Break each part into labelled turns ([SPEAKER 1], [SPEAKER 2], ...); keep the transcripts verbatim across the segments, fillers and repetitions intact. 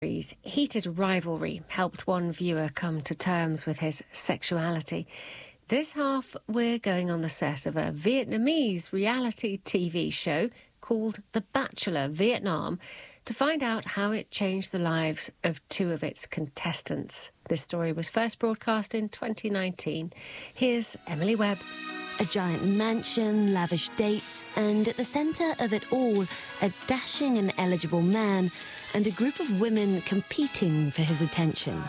[SPEAKER 1] Heated rivalry helped one viewer come to terms with his sexuality. This half, we're going on the set of a Vietnamese reality T V show called The Bachelor Vietnam to find out how it changed the lives of two of its contestants. This story was first broadcast in twenty nineteen. Here's Emily Webb.
[SPEAKER 2] A giant mansion, lavish dates, and at the centre of it all, a dashing and eligible man and a group of women competing for his attention.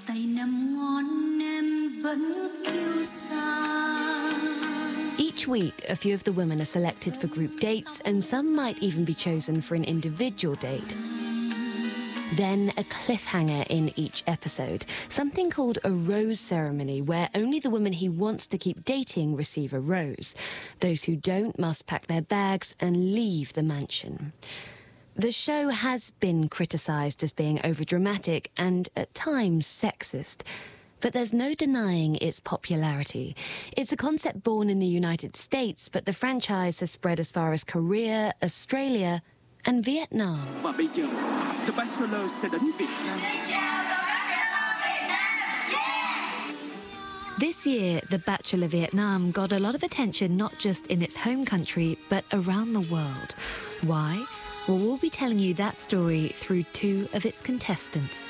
[SPEAKER 2] Each week, a few of the women are selected for group dates, and some might even be chosen for an individual date. Then a cliffhanger in each episode, something called a rose ceremony, where only the women he wants to keep dating receive a rose. Those who don't must pack their bags and leave the mansion. The show has been criticised as being overdramatic and, at times, sexist. But there's no denying its popularity. It's a concept born in the United States, but the franchise has spread as far as Korea, Australia, and Vietnam.
[SPEAKER 3] Và bây giờ, The Bachelor sẽ đến Việt Nam.
[SPEAKER 2] This year, The Bachelor Vietnam got a lot of attention not just in its home country, but around the world. Why? Well, we'll be telling you that story through two of its contestants.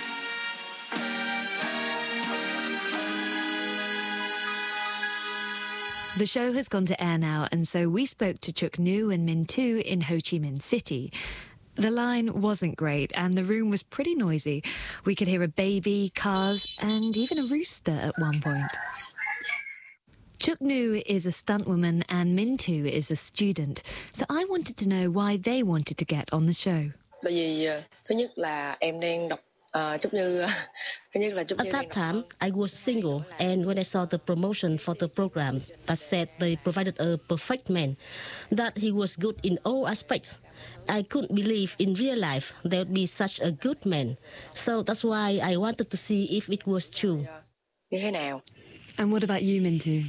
[SPEAKER 2] The show has gone to air now, and so we spoke to Chuk Nu and Minh Tu in Ho Chi Minh City. The line wasn't great, and the room was pretty noisy. We could hear a baby, cars, and even a rooster at one point. Chuk Nu is a stuntwoman and Minh Tu is a student, so I wanted to know why they wanted to get on the show.
[SPEAKER 4] Tại vì thứ nhất là em đang đọc Chúc Như.
[SPEAKER 5] At that time, I was single, and when I saw the promotion for the program that said they provided a perfect man, that he was good in all aspects, I couldn't believe in real life there would be such a good man. So that's why I wanted to see if it was true.
[SPEAKER 4] Như thế nào?
[SPEAKER 2] And what about you, Minh Tu?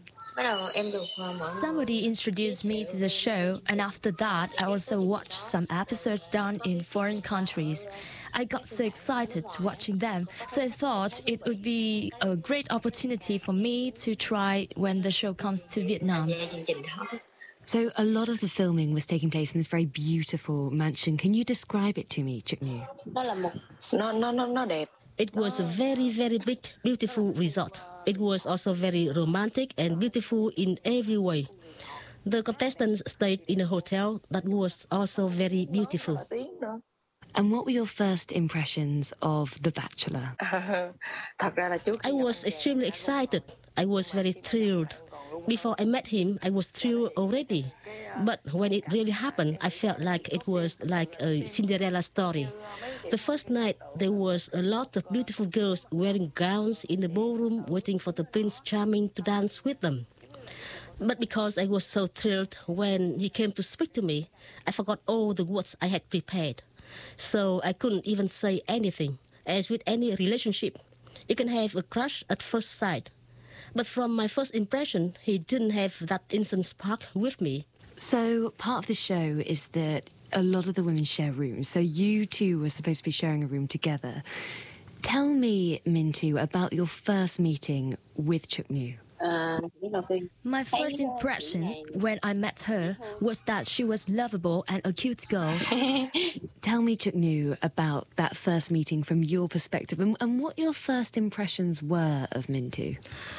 [SPEAKER 6] Somebody introduced me to the show, and after that, I also watched some episodes done in foreign countries. I got so excited watching them, so I thought it would be a great opportunity for me to try when the show comes to Vietnam.
[SPEAKER 2] So a lot of the filming was taking place in this very beautiful mansion. Can you describe it to me, Chuk Nu?
[SPEAKER 4] Nó nó nó nó đẹp.
[SPEAKER 5] It was a very, very big, beautiful resort. It was also very romantic and beautiful in every way. The contestants stayed in a hotel that was also very beautiful.
[SPEAKER 2] And what were your first impressions of The Bachelor?
[SPEAKER 5] I was extremely excited. I was very thrilled. Before I met him, I was thrilled already. But when it really happened, I felt like it was like a Cinderella story. The first night, there was a lot of beautiful girls wearing gowns in the ballroom waiting for the Prince Charming to dance with them. But because I was so thrilled when he came to speak to me, I forgot all the words I had prepared. So I couldn't even say anything. As with any relationship, you can have a crush at first sight. But from my first impression, he didn't have that instant spark with me.
[SPEAKER 2] So part of the show is that a lot of the women share rooms. So you two were supposed to be sharing a room together. Tell me, Minh Tu, about your first meeting with Chuk Nu.
[SPEAKER 6] My first impression when I met her was that she was lovable and a cute girl.
[SPEAKER 2] Tell me, Chuk Nu, about that first meeting from your perspective and, and what your first impressions were of Minh Tu.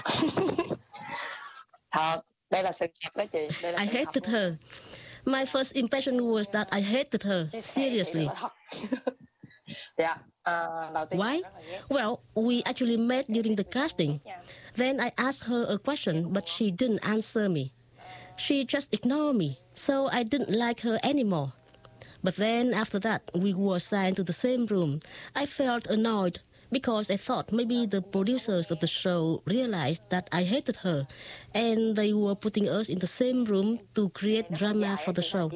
[SPEAKER 5] I hated her. My first impression was that I hated her, seriously. Why? Well, we actually met during the casting. Then I asked her a question, but she didn't answer me. She just ignored me, so I didn't like her anymore. But then after that, we were assigned to the same room. I felt annoyed because I thought maybe the producers of the show realized that I hated her, and they were putting us in the same room to create drama for the show.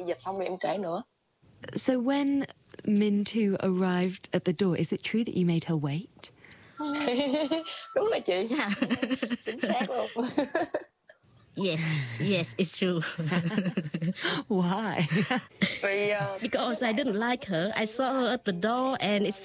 [SPEAKER 2] So when Minh Tu arrived at the door, is it true that you made her wait?
[SPEAKER 4] Đúng rồi chị. Chính xác luôn.
[SPEAKER 5] Yes, yes, it's true.
[SPEAKER 2] Why?
[SPEAKER 5] Because I didn't like her. I saw her at the door and it